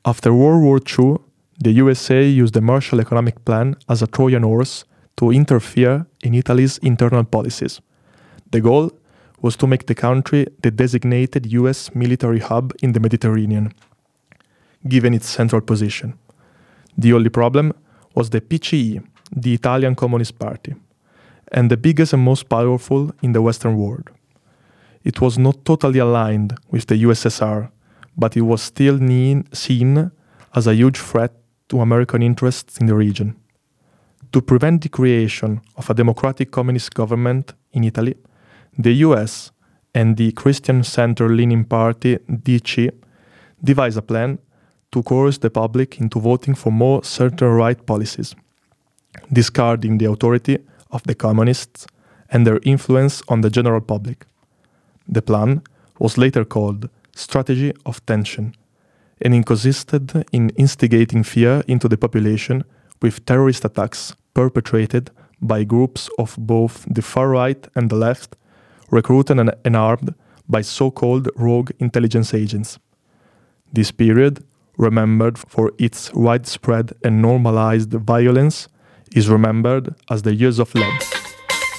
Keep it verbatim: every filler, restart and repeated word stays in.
After World War Two, the U S A used the Marshall Economic Plan as a Trojan horse to interfere in Italy's internal policies. The goal was to make the country the designated U S military hub in the Mediterranean, given its central position. The only problem was the P C E, the Italian Communist Party, and the biggest and most powerful in the Western world. It was not totally aligned with the U S S R, but it was still seen as a huge threat to American interests in the region. To prevent the creation of a democratic communist government in Italy, the U S and the Christian center-leaning party D C devised a plan to coerce the public into voting for more center-right policies, discarding the authority of the communists and their influence on the general public. The plan was later called Strategy of Tension, and it consisted in instigating fear into the population with terrorist attacks perpetrated by groups of both the far right and the left, recruited and, and armed by so-called rogue intelligence agents. This period, remembered for its widespread and normalized violence, is remembered as the Years of Lead.